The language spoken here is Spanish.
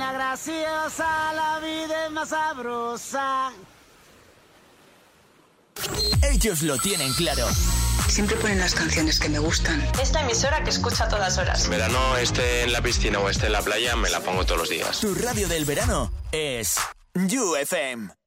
niña graciosa, la vida es más sabrosa. Ellos lo tienen claro. Siempre ponen las canciones que me gustan. Esta emisora que escucho a todas horas. En verano, esté en la piscina o esté en la playa, me la pongo todos los días. Tu radio del verano es You FM.